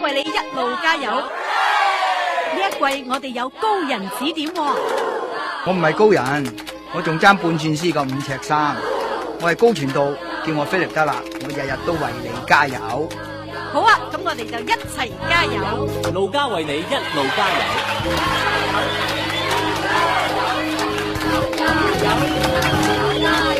為你一路加油。呢一季我哋有高人指點喎。 我唔係高人，我仲爭半寸絲個5尺3，我係高傳道，叫我菲力得啦，我日日都為你加油。 好啊，咁我哋就一齊加油。 路加為你一路加油。